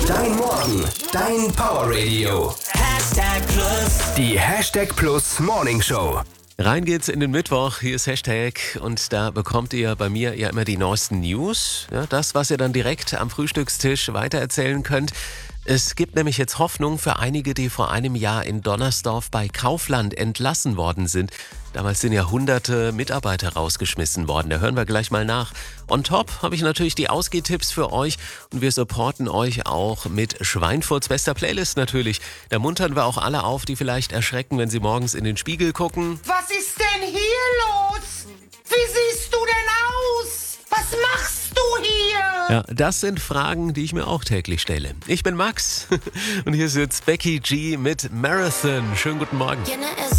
Dein Morgen, dein Powerradio. Die Hashtag Plus Morning Show. Rein geht's in den Mittwoch, hier ist Hashtag und da bekommt ihr bei mir ja immer die neuesten News. Ja, das, was ihr dann direkt am Frühstückstisch weitererzählen könnt. Es gibt nämlich jetzt Hoffnung für einige, die vor einem Jahr in Donnersdorf bei Kaufland entlassen worden sind. Damals sind ja hunderte Mitarbeiter rausgeschmissen worden. Da hören wir gleich mal nach. On top habe ich natürlich die Ausgehtipps für euch und wir supporten euch auch mit Schweinfurts bester Playlist natürlich. Da muntern wir auch alle auf, die vielleicht erschrecken, wenn sie morgens in den Spiegel gucken. Was ist denn hier los? Wie siehst du denn aus? Was machst du hier? Ja, das sind Fragen, die ich mir auch täglich stelle. Ich bin Max und hier sitzt Becky G mit Marathon. Schönen guten Morgen.